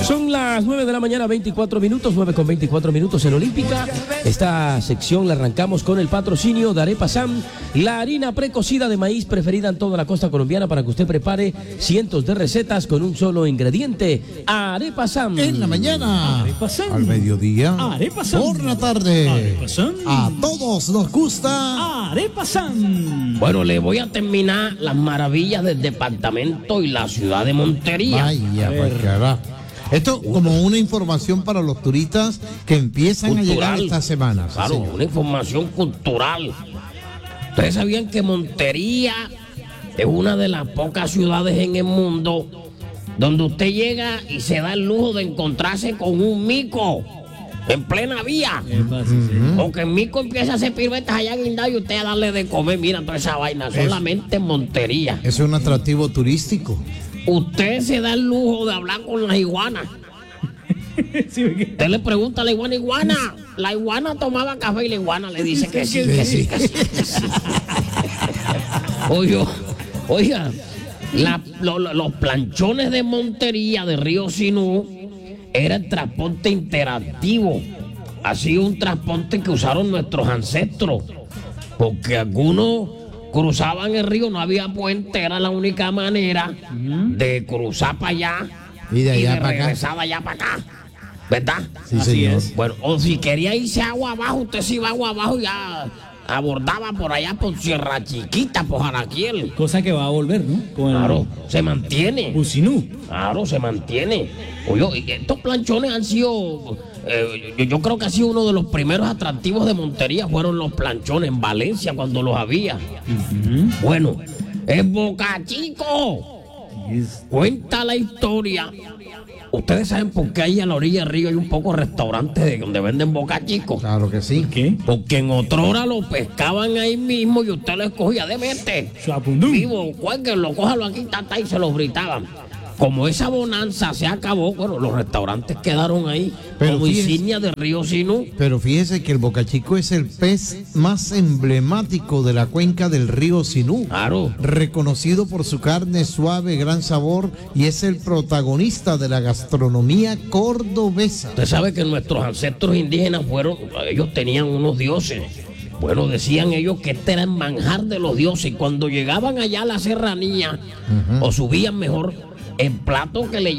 Son las 9 de la mañana, 24 minutos, 9 con 24 minutos en Olímpica. Esta sección la arrancamos con el patrocinio de Arepa Sam, la harina precocida de maíz preferida en toda la costa colombiana para que usted prepare cientos de recetas con un solo ingrediente. Arepa Sam. En la mañana, Arepa Sam. al mediodía, Arepa Sam. por la tarde, Arepa Sam. a todos nos gusta. Arepa Sam. Bueno, le voy a terminar las maravillas del departamento y la ciudad de Montería. Vaya, pues carajo. Esto como una información para los turistas que empiezan a llegar esta semana. Sí, Claro, señor. una información cultural. Ustedes sabían que Montería es una de las pocas ciudades en el mundo donde usted llega y se da el lujo de encontrarse con un mico en plena vía. O que el mico empieza a hacer piruetas allá en Guindao y usted a darle de comer. Mira toda esa vaina, solamente en Montería. Es un atractivo turístico. Usted se da el lujo de hablar con las iguanas. Sí, porque- Usted le pregunta a la iguana, la iguana tomaba café y la iguana le dice que sí, que sí, que sí. Oiga, los planchones de Montería, de Río Sinú, era el transporte interactivo. Ha sido un transporte que usaron nuestros ancestros, porque algunos cruzaban el río, no había puente, era la única manera de cruzar para allá Y de allá para acá. regresar de allá para acá, ¿verdad? Sí, Así señor. es. Bueno, o si quería irse agua abajo, usted se iba agua abajo y ya abordaba por allá por Sierra Chiquita, por Jaraquiel. Cosa que va a volver, ¿no? Con Claro, se mantiene. Usinú. Claro, se mantiene. Oye, y estos planchones han sido, yo creo que ha sido uno de los primeros atractivos de Montería, fueron los planchones en Valencia cuando los había. Bueno, en Boca Chico cuenta la historia. Ustedes saben por qué ahí a la orilla del río hay un poco de restaurantes de donde venden Boca Chico. Claro que sí. ¿Qué? Porque en otrora lo pescaban ahí mismo y usted lo escogía de mente. Chapundú. Vivo, cuélguenlo, cójalo aquí, tata, y se los gritaban. Como esa bonanza se acabó, bueno, los restaurantes quedaron ahí Pero como fíjese- insignia de Río Sinú. Pero fíjese que el bocachico es el pez más emblemático de la cuenca del río Sinú. Claro. Reconocido por su carne suave, gran sabor, y es el protagonista de la gastronomía cordobesa. Usted sabe que nuestros ancestros indígenas ellos tenían unos dioses. Bueno, decían ellos que este era el manjar de los dioses. Y cuando llegaban allá a la serranía, o subían mejor, el plato que le